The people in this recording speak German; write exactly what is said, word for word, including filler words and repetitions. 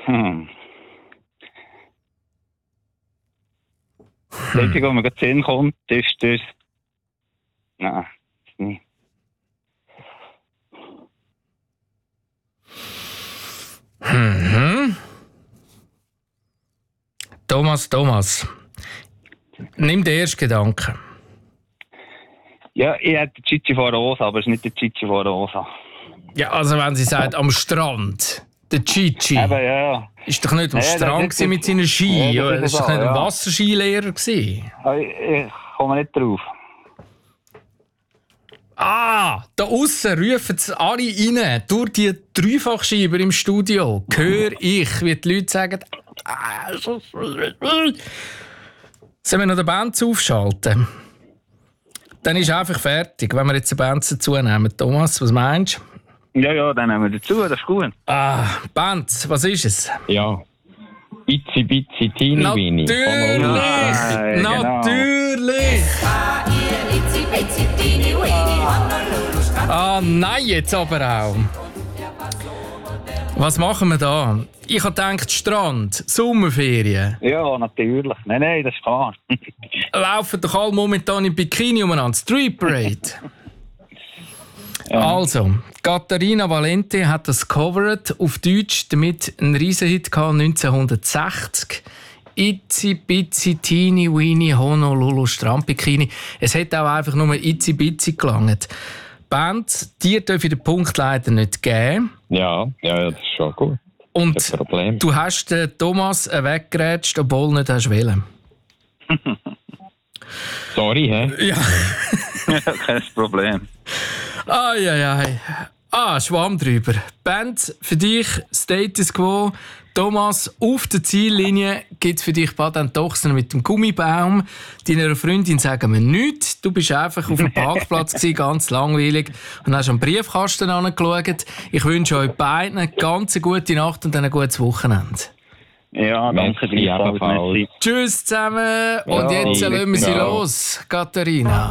Hm. Das Einzige, was mir gerade in den Sinn kommt, ist das... Nein, das nicht. Mhm. Thomas, Thomas, nimm den ersten Gedanken. Ja, ich hätte Chichi von Rosa, aber es ist nicht der Chichi von Rosa. Ja, also wenn sie sagt, am Strand, der Chichi, Eben, ja. ist doch nicht am Ja, Strand das ist- mit seinen Ski, Ja, das ja, ist ist doch so, nicht ein ja. Wasserskilehrer gewesen. Aber Ich, ich komme nicht drauf. Ah, da aussen rufen sie alle rein, durch die Dreifachscheiber im Studio. Höre ich, wie die Leute sagen, ah, so- sollen wir noch den Band aufschalten? Dann ist einfach fertig, wenn wir jetzt den Band dazu nehmen. Thomas, was meinst du? Ja, ja, dann nehmen wir dazu, das ist gut. Ah, Band, was ist es? Ja. Itzi Bitzi Teeny Weeny. Natürlich! Nein, genau. Natürlich! Ah, nein, jetzt aber auch. Was machen wir da? Ich habe gedacht, Strand, Sommerferien. Ja, natürlich. Nein, nein, das ist klar. Laufen doch alle momentan im Bikini umeinander. Street Parade. Ja. Also, Katharina Valente hat das covered, auf Deutsch, damit einen Riesenhit gehabt, neunzehnhundertsechzig. Itzi Bitzi Teeny Weeny Honolulu Strandbikini. Es hätte auch einfach nur Itzi Bitzi gelangt. Band, dir darf ich den Punkt leider nicht geben. Ja, ja, ja, das ist schon gut. Und Kein Problem. du hast den Thomas weggerätscht, obwohl du nicht hast wollen. Sorry, hä? Ja. Ja, kein Problem. Ai, Ah, Schwamm drüber. Band, für dich Status Quo. Thomas, auf der Ziellinie gibt es für dich Patentochsen mit dem Gummibaum. Deiner Freundin sagen wir nichts. Du bist einfach auf dem Parkplatz gewesen, ganz langweilig, und hast am Briefkasten angeschaut. Ich wünsche euch beiden eine ganz gute Nacht und ein gutes Wochenende. Ja, danke Merci, dir. ebenfalls. Merci. Tschüss zusammen und Ja, jetzt lassen wir sie ciao. los, Katharina.